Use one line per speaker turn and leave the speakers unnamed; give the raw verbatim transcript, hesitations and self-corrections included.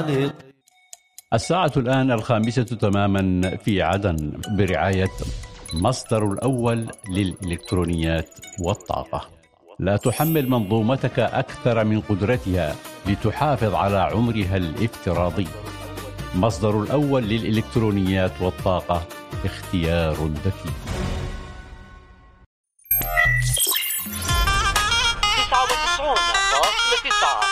خالد.
الساعة الآن الخامسة تماما في عدن برعاية مصدر الأول للإلكترونيات والطاقة. لا تحمل منظومتك أكثر من قدرتها لتحافظ على عمرها الافتراضي. مصدر الأول للإلكترونيات والطاقة، اختيار ذكي.
تسعة وتسعون فاصلة تسعة